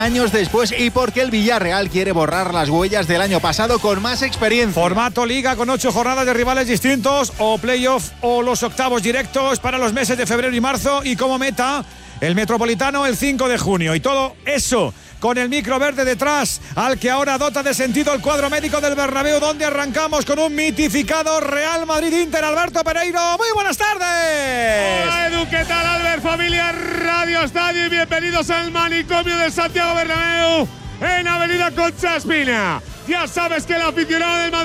años después y porque el Villarreal quiere borrar las huellas del año pasado con más experiencia. Formato liga con 8 jornadas de rivales distintos o playoff o los octavos directos para los meses de febrero y marzo y como meta el Metropolitano el 5 de junio y todo eso con el micro verde detrás al que ahora dota de sentido el cuadro médico del Bernabéu, donde arrancamos con un mitificado Real Madrid-Inter. Alberto Pereiro, muy buenas tardes. Hola Edu, ¿qué tal Albert? Familia Radio Estadio y bienvenidos al manicomio de Santiago Bernabéu en Avenida Concha Espina. Ya sabes que el aficionado del Madrid